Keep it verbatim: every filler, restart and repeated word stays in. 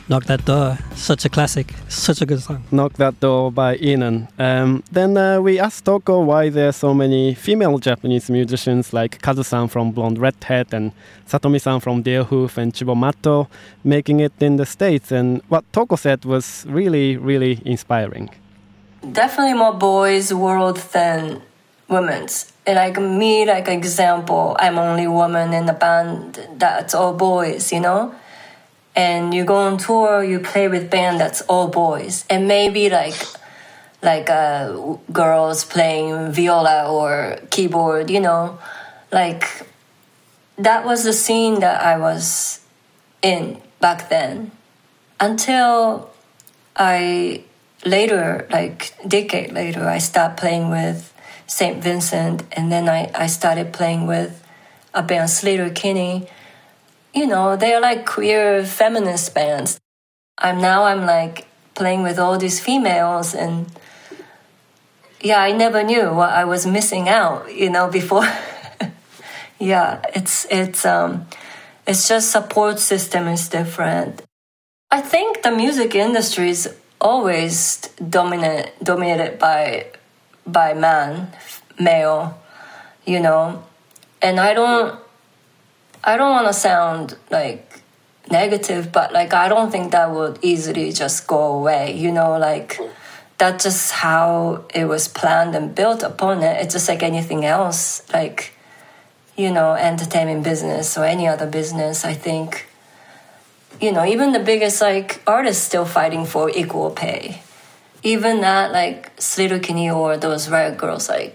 Knock That Door, such a classic, such a good song. Knock That Door by Inan. Um, then uh, we asked Toko why there are so many female Japanese musicians like Kazu-san from Blonde Redhead and Satomi-san from Deerhoof and Chibomato making it in the States. And what Toko said was really, really inspiring. Definitely more boys' world than women's. Like me, like example, I'm only woman in the band that's all boys, you know? And you go on tour, you play with band that's all boys. And maybe like like uh, girls playing viola or keyboard, you know? Like, that was the scene that I was in back then. Until I later, like decade later, I stopped playing with Saint Vincent. And then I, I started playing with a band, Sleater-Kinney. You know, they're like queer feminist bands. I'm now I'm like playing with all these females, and yeah, I never knew what I was missing out, you know, before. yeah, it's it's um it's just support system is different. I think the music industry is always dominant dominated by by man, male, you know. And I don't I don't want to sound like negative, but like I don't think that would easily just go away. You know, like that's just how it was planned and built upon it. It's just like anything else, like, you know, entertainment business or any other business. I think, you know, even the biggest like artists still fighting for equal pay. Even that like Sleater-Kinney or those Riot Girls, like